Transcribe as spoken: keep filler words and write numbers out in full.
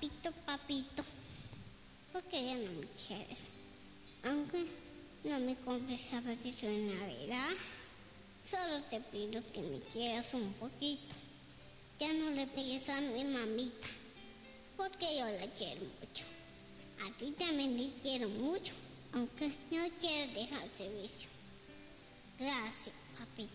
papito, papito, ¿por qué ya no me quieres? Aunque no me compres zapatos de Navidad, solo te pido que me quieras un poquito. Ya no le pegues a mi mamita, porque yo la quiero mucho. A ti también te quiero mucho, aunque no quiero dejar ese vicio. Gracias, papito.